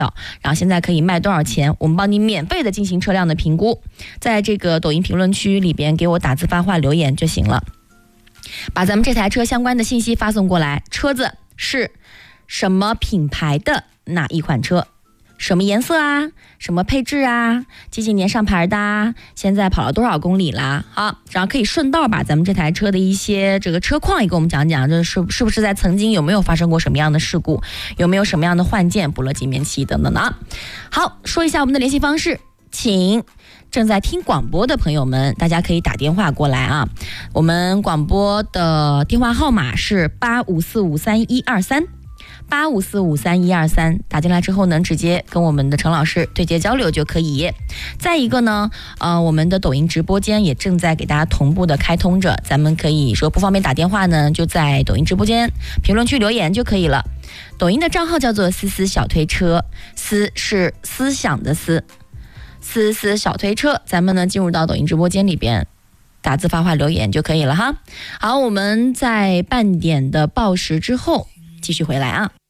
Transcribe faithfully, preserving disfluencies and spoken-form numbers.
然后现在可以卖多少钱，我们帮你免费的进行车辆的评估，在这个抖音评论区里边给我打字发话留言就行了，把咱们这台车相关的信息发送过来，车子是什么品牌的哪一款车，什么颜色啊，什么配置啊，几几年上牌的啊，现在跑了多少公里啦，好，然后可以顺道把咱们这台车的一些这个车况也给我们讲讲，这是是不是在曾经有没有发生过什么样的事故，有没有什么样的换件、补了几面漆等等的啊。好，说一下我们的联系方式，请正在听广播的朋友们，大家可以打电话过来啊。我们广播的电话号码是八五四五三一二三。八五四五三一二三，打进来之后呢，直接跟我们的陈老师对接交流就可以。再一个呢，呃，我们的抖音直播间也正在给大家同步的开通着，咱们可以说不方便打电话呢，就在抖音直播间评论区留言就可以了。抖音的账号叫做思思小推车，思是思想的思，思思小推车，咱们呢进入到抖音直播间里边。打字发话留言就可以了哈。好，我们在半点的报时之后继续回来啊。